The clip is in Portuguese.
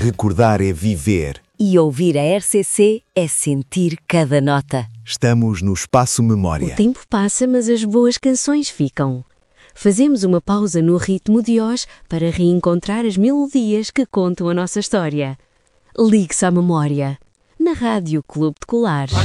Recordar é viver. E ouvir a RCC é sentir cada nota. Estamos no Espaço Memória. O tempo passa, mas as boas canções ficam. Fazemos uma pausa no ritmo de hoje para reencontrar as melodias que contam a nossa história. Ligue-se à memória. Na Rádio Clube de Colares.